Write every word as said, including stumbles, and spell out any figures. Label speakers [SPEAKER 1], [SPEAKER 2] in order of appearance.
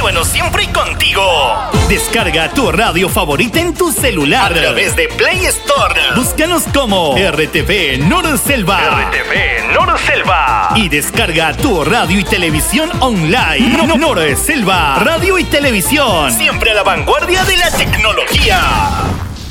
[SPEAKER 1] bueno siempre contigo. Descarga tu radio favorita en tu celular a través de Play Store. Búscanos como R T V Norselva. R T V Norselva. Y descarga tu radio y televisión online. No, no, Norselva. Radio y televisión. Siempre a la vanguardia de la tecnología.